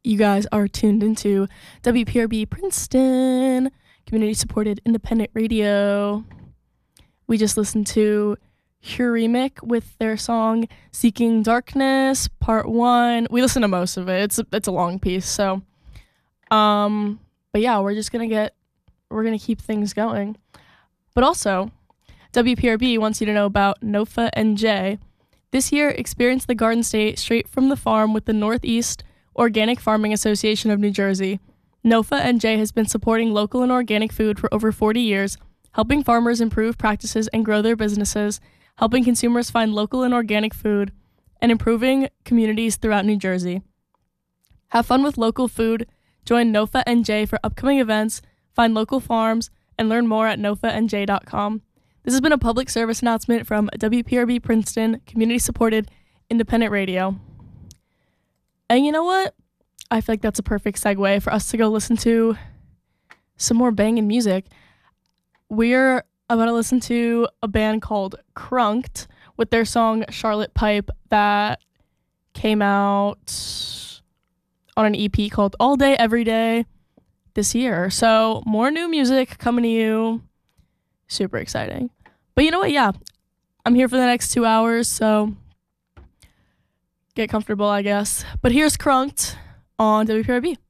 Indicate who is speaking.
Speaker 1: You guys are tuned into WPRB Princeton, community-supported independent radio. We just listened to Hurimic with their song Seeking Darkness, Part 1. We listened to most of it. It's a long piece, so. But yeah, we're gonna keep things going. But also, WPRB wants you to know about NOFA NJ. This year, experience the Garden State straight from the farm with the Northeast Organic Farming Association of New Jersey. NOFA NJ has been supporting local and organic food for over 40 years, helping farmers improve practices and grow their businesses, helping consumers find local and organic food, and improving communities throughout New Jersey. Have fun with local food, join NOFA NJ for upcoming events, find local farms, and learn more at nofanj.com. This has been a public service announcement from WPRB Princeton, community-supported independent radio. And you know what? I feel like that's a perfect segue for us to go listen to some more banging music. We're about to listen to a band called Crunked with their song Charlotte Pipe that came out on an EP called All Day Every Day this year. So more new music coming to you. Super exciting. But you know what? Yeah, I'm here for the next 2 hours, so get comfortable, I guess. But here's Crunked on WPRB.